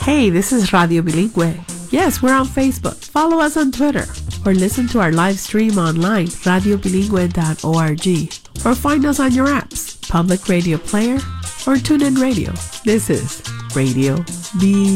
Hey, this is Radio Bilingüe. Yes, we're on Facebook. Follow us on Twitter. Or listen to our live stream online, radiobilingüe.org. Or find us on your apps, Public Radio Player, or TuneIn Radio. This is Radio B.